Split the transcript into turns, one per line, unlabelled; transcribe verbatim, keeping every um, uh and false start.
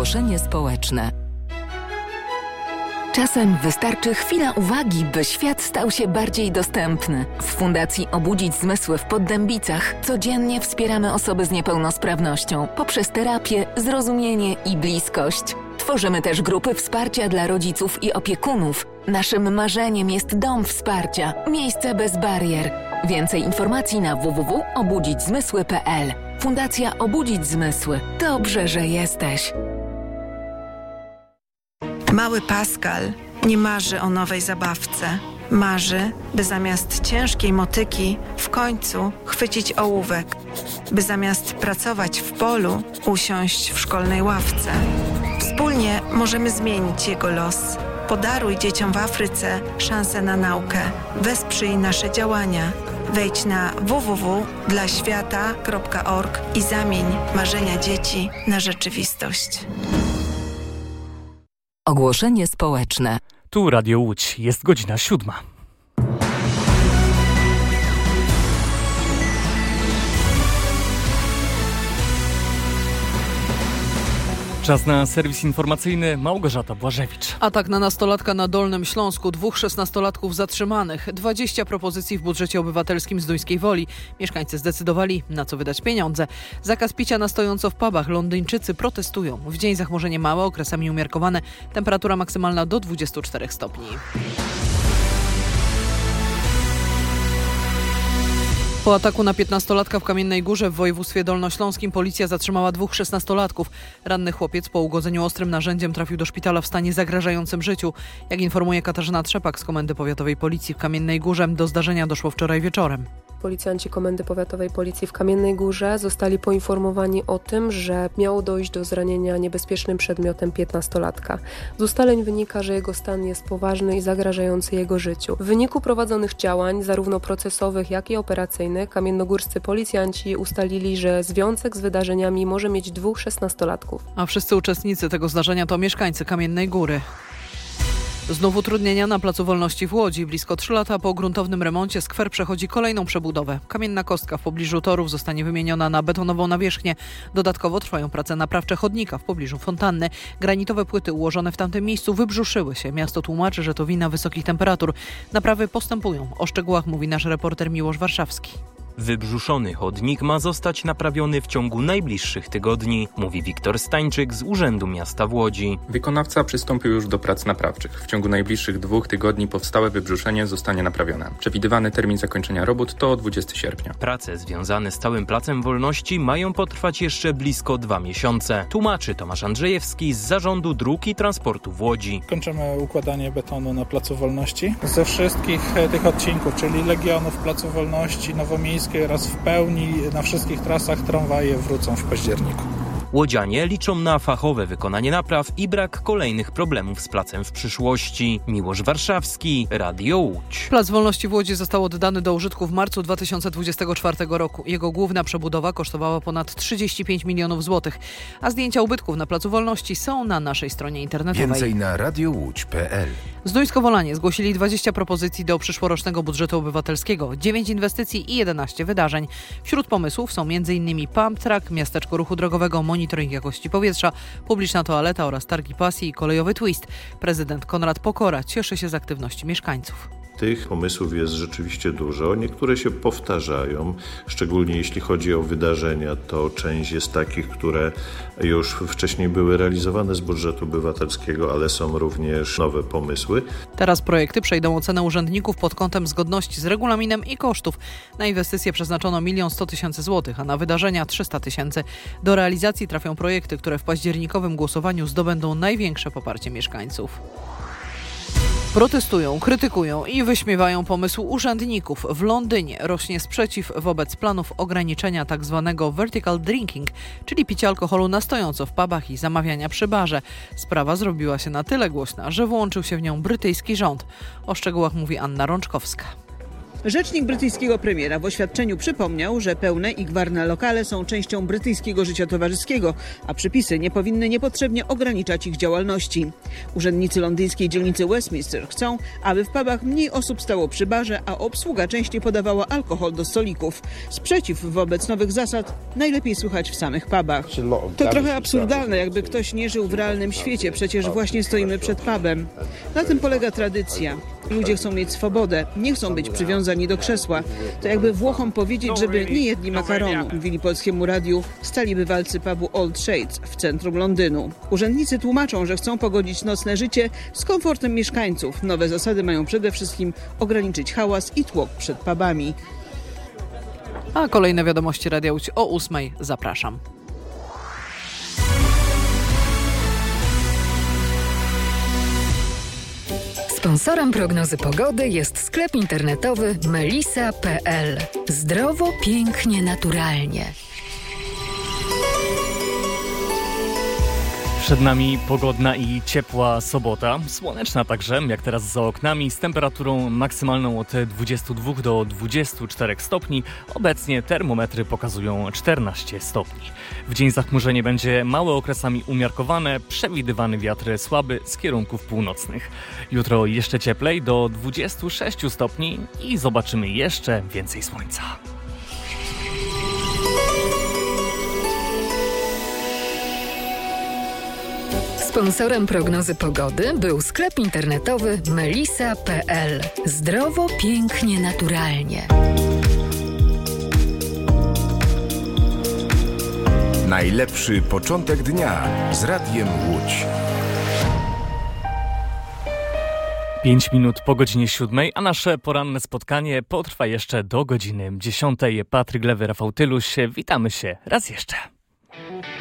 Ogłoszenie społeczne. Czasem wystarczy chwila uwagi, by świat stał się bardziej dostępny. W Fundacji Obudzić Zmysły w Poddębicach codziennie wspieramy osoby z niepełnosprawnością poprzez terapię, zrozumienie i bliskość. Tworzymy też grupy wsparcia dla rodziców i opiekunów. Naszym marzeniem jest dom wsparcia, miejsce bez barier. Więcej informacji na w w w kropka obudzić zmysły kropka p l. Fundacja Obudzić Zmysły. Dobrze, że jesteś.
Mały Pascal nie marzy o nowej zabawce. Marzy, by zamiast ciężkiej motyki w końcu chwycić ołówek. By zamiast pracować w polu, usiąść w szkolnej ławce. Wspólnie możemy zmienić jego los. Podaruj dzieciom w Afryce szansę na naukę. Wesprzyj nasze działania. Wejdź na w w w kropka dla świata kropka org i zamień marzenia dzieci na rzeczywistość.
Ogłoszenie społeczne.
Tu Radio Łódź. Jest godzina siódma. Czas na serwis informacyjny. Małgorzata Błażewicz.
Atak na nastolatka na Dolnym Śląsku. Dwóch szesnastolatków zatrzymanych. dwadzieścia propozycji w budżecie obywatelskim z Duńskiej Woli. Mieszkańcy zdecydowali, na co wydać pieniądze. Zakaz picia na stojąco w pubach. Londyńczycy protestują. W dzień zachmurzenie małe, okresami umiarkowane. Temperatura maksymalna do dwudziestu czterech stopni. Po ataku na piętnastolatka w Kamiennej Górze w województwie dolnośląskim policja zatrzymała dwóch szesnastolatków. Ranny chłopiec po ugodzeniu ostrym narzędziem trafił do szpitala w stanie zagrażającym życiu. Jak informuje Katarzyna Trzepak z Komendy Powiatowej Policji w Kamiennej Górze, do zdarzenia doszło wczoraj wieczorem.
Policjanci Komendy Powiatowej Policji w Kamiennej Górze zostali poinformowani o tym, że miało dojść do zranienia niebezpiecznym przedmiotem piętnastolatka. Z ustaleń wynika, że jego stan jest poważny i zagrażający jego życiu. W wyniku prowadzonych działań, zarówno procesowych, jak i operacyjnych, kamiennogórscy policjanci ustalili, że związek z wydarzeniami może mieć dwóch szesnastolatków.
A wszyscy uczestnicy tego zdarzenia to mieszkańcy Kamiennej Góry. Znów utrudnienia na Placu Wolności w Łodzi. Blisko trzy lata po gruntownym remoncie skwer przechodzi kolejną przebudowę. Kamienna kostka w pobliżu torów zostanie wymieniona na betonową nawierzchnię. Dodatkowo trwają prace naprawcze chodnika w pobliżu fontanny. Granitowe płyty ułożone w tamtym miejscu wybrzuszyły się. Miasto tłumaczy, że to wina wysokich temperatur. Naprawy postępują. O szczegółach mówi nasz reporter Miłosz Warszawski.
Wybrzuszony chodnik ma zostać naprawiony w ciągu najbliższych tygodni, mówi Wiktor Stańczyk z Urzędu Miasta w Łodzi.
Wykonawca przystąpił już do prac naprawczych. W ciągu najbliższych dwóch tygodni powstałe wybrzuszenie zostanie naprawione. Przewidywany termin zakończenia robót to dwudziestego sierpnia.
Prace związane z całym Placem Wolności mają potrwać jeszcze blisko dwa miesiące. Tłumaczy Tomasz Andrzejewski z Zarządu Dróg i Transportu w Łodzi.
Kończymy układanie betonu na Placu Wolności. Ze wszystkich tych odcinków, czyli Legionów, Placu Wolności, Nowomiejskiej oraz w pełni na wszystkich trasach tramwaje wrócą w październiku.
Łodzianie liczą na fachowe wykonanie napraw i brak kolejnych problemów z placem w przyszłości. Miłosz Warszawski, Radio Łódź.
Plac Wolności w Łodzi został oddany do użytku w marcu dwa tysiące dwudziestego czwartego roku. Jego główna przebudowa kosztowała ponad trzydzieści pięć milionów złotych, a zdjęcia ubytków na Placu Wolności są na naszej stronie internetowej.
Więcej na radiowłódź kropka p l.
Zduńsko-Wolanie zgłosili dwadzieścia propozycji do przyszłorocznego budżetu obywatelskiego, dziewięć inwestycji i jedenaście wydarzeń. Wśród pomysłów są m.in. pump track, miasteczko ruchu drogowego, monitoring jakości powietrza, publiczna toaleta oraz targi pasji i kolejowy twist. Prezydent Konrad Pokora cieszy się z aktywności mieszkańców.
Tych pomysłów jest rzeczywiście dużo. Niektóre się powtarzają, szczególnie jeśli chodzi o wydarzenia, to część jest takich, które już wcześniej były realizowane z budżetu obywatelskiego, ale są również nowe pomysły.
Teraz projekty przejdą ocenę urzędników pod kątem zgodności z regulaminem i kosztów. Na inwestycje przeznaczono milion sto tysięcy złotych, a na wydarzenia trzysta tysięcy. Do realizacji trafią projekty, które w październikowym głosowaniu zdobędą największe poparcie mieszkańców. Protestują, krytykują i wyśmiewają pomysł urzędników. W Londynie rośnie sprzeciw wobec planów ograniczenia tzw. vertical drinking, czyli picia alkoholu na stojąco w pubach i zamawiania przy barze. Sprawa zrobiła się na tyle głośna, że włączył się w nią brytyjski rząd. O szczegółach mówi Anna Rączkowska.
Rzecznik brytyjskiego premiera w oświadczeniu przypomniał, że pełne i gwarne lokale są częścią brytyjskiego życia towarzyskiego, a przepisy nie powinny niepotrzebnie ograniczać ich działalności. Urzędnicy londyńskiej dzielnicy Westminster chcą, aby w pubach mniej osób stało przy barze, a obsługa częściej podawała alkohol do stolików. Sprzeciw wobec nowych zasad najlepiej słychać w samych pubach. To trochę absurdalne, jakby ktoś nie żył w realnym świecie, przecież właśnie stoimy przed pubem. Na tym polega tradycja. Ludzie chcą mieć swobodę, nie chcą być przywiązani do krzesła. To jakby Włochom powiedzieć, żeby nie jedli makaronu, mówili Polskiemu Radiu stali bywalcy pubu Old Shades w centrum Londynu. Urzędnicy tłumaczą, że chcą pogodzić nocne życie z komfortem mieszkańców. Nowe zasady mają przede wszystkim ograniczyć hałas i tłok przed pubami.
A kolejne wiadomości Radia Łódź o ósmej. Zapraszam.
Sponsorem prognozy pogody jest sklep internetowy melisa kropka pe el. Zdrowo, pięknie, naturalnie.
Przed nami pogodna i ciepła sobota, słoneczna także, jak teraz za oknami, z temperaturą maksymalną od dwudziestu dwóch do dwudziestu czterech stopni. Obecnie termometry pokazują czternaście stopni. W dzień zachmurzenie będzie małe, okresami umiarkowane, przewidywany wiatr słaby z kierunków północnych. Jutro jeszcze cieplej, do dwudziestu sześciu stopni i zobaczymy jeszcze więcej słońca.
Sponsorem prognozy pogody był sklep internetowy melisa kropka pe el. Zdrowo, pięknie, naturalnie.
Najlepszy początek dnia z Radiem Łódź.
Pięć minut po godzinie siódmej, a nasze poranne spotkanie potrwa jeszcze do godziny dziesiątej. Patryk Lewy, Rafał Tyluś, witamy się raz jeszcze.